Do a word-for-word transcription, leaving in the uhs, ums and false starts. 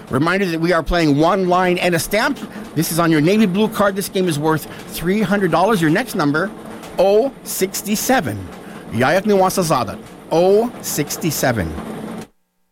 Reminder that we are playing one line and a stamp. This is on your navy blue card. This game is worth three hundred dollars. Your next number, oh sixty-seven. Yayak ni wasazada. oh sixty-seven.